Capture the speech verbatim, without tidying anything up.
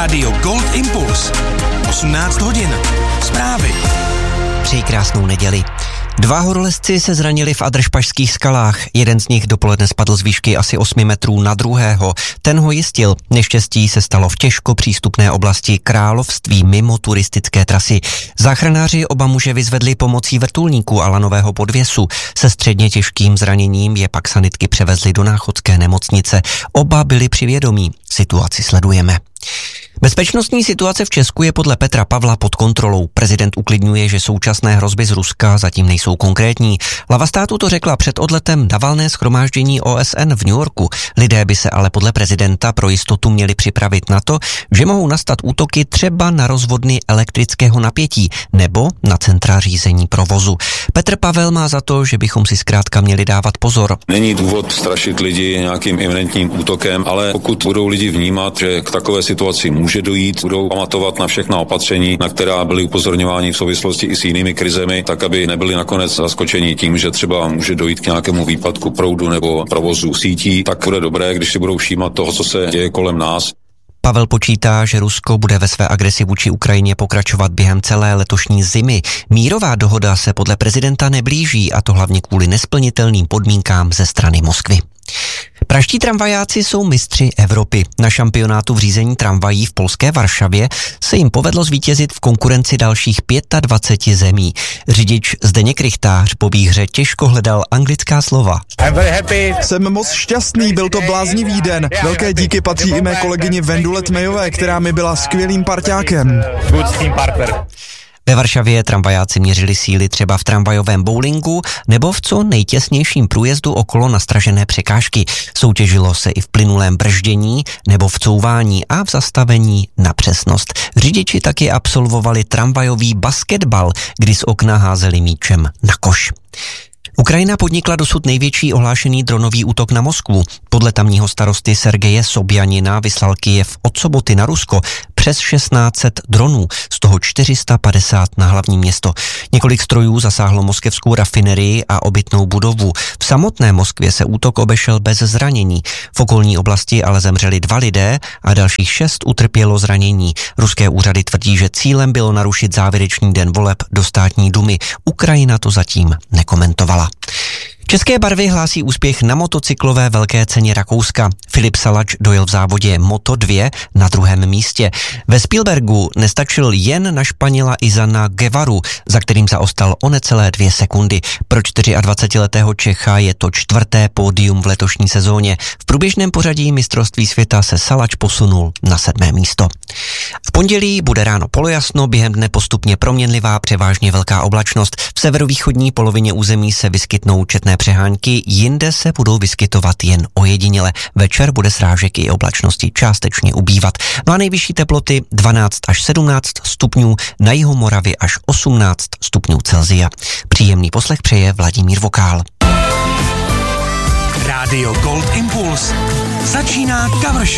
Rádio Gold Impuls. osmnáct hodin. Zprávy. Přeji krásnou neděli. Dva horolezci se zranili v Adršpašských skalách. Jeden z nich dopoledne spadl z výšky asi osmi metrů na druhého. Ten ho jistil. Neštěstí se stalo v těžko přístupné oblasti Království mimo turistické trasy. Záchranáři oba muže vyzvedli pomocí vrtulníků a lanového podvěsu. Se středně těžkým zraněním je pak sanitky převezli do Náchodské nemocnice. Oba byli při vědomí. Situaci sledujeme. Bezpečnostní situace v Česku je podle Petra Pavla pod kontrolou. Prezident uklidňuje, že současné hrozby z Ruska zatím nejsou konkrétní. Hlava státu to řekla před odletem na valné shromáždění O S N v New Yorku. Lidé by se ale podle prezidenta pro jistotu měli připravit na to, že mohou nastat útoky třeba na rozvodny elektrického napětí nebo na centra řízení provozu. Petr Pavel má za to, že bychom si zkrátka měli dávat pozor. Není důvod strašit lidi nějakým iminentním útokem, ale pokud budou lidi vnímat, že k takové situaci může dojít, budou pamatovat na všechna opatření, na která byly upozorňováni v souvislosti i s jinými krizemi, tak aby nebyli nakonec zaskočeni tím, že třeba může dojít k nějakému výpadku proudu nebo provozu sítí, tak bude dobré, když si budou všímat toho, co se děje kolem nás. Pavel počítá, že Rusko bude ve své agresi vůči Ukrajině pokračovat během celé letošní zimy. Mírová dohoda se podle prezidenta neblíží, a to hlavně kvůli nesplnitelným podmínkám ze strany Moskvy. Pražští tramvajáci jsou mistři Evropy. Na šampionátu v řízení tramvají v polské Varšavě se jim povedlo zvítězit v konkurenci dalších dvacet pět zemí. Řidič Zdeněk Rychtář po výhře těžko hledal anglická slova. Jsem moc šťastný, byl to bláznivý den. Velké díky patří i mé kolegyni Vendulet Mejové, která mi byla skvělým parťákem. Ve Varšavě tramvajáci měřili síly třeba v tramvajovém bowlingu nebo v co nejtěsnějším průjezdu okolo nastražené překážky. Soutěžilo se i v plynulém brždění nebo v couvání a v zastavení na přesnost. Řidiči taky absolvovali tramvajový basketbal, kdy z okna házeli míčem na koš. Ukrajina podnikla dosud největší ohlášený dronový útok na Moskvu. Podle tamního starosty Sergeje Sobjanina vyslal Kyjev od soboty na Rusko přes šestnáct set dronů, z toho čtyři sta padesát na hlavní město. Několik strojů zasáhlo moskevskou rafinerii a obytnou budovu. V samotné Moskvě se útok obešel bez zranění. V okolní oblasti ale zemřeli dva lidé a dalších šest utrpělo zranění. Ruské úřady tvrdí, že cílem bylo narušit závěrečný den voleb do státní dumy. Ukrajina to zatím nekomentovala. České barvy hlásí úspěch na motocyklové velké ceně Rakouska. Filip Salač dojel v závodě Moto dva na druhém místě. Ve Spielbergu nestačil jen na Španěla Izana Guevaru, za kterým zaostal o necelé dvě sekundy. Pro dvacetičtyřletého Čecha je to čtvrté pódium v letošní sezóně. V průběžném pořadí mistrovství světa se Salač posunul na sedmé místo. V pondělí bude ráno polojasno, během dne postupně proměnlivá, převážně velká oblačnost. V severovýchodní polovině území se vyskytnou četné přehánky, jinde se budou vyskytovat jen ojediněle. Večer bude srážek i oblačnosti částečně ubývat. No a nejvyšší teploty dvanáct až sedmnáct stupňů, na jihu Moravy až osmnáct stupňů Celsia. Příjemný poslech přeje Vladimír Vokál. Rádio Gold Impuls. Začíná Cover Show.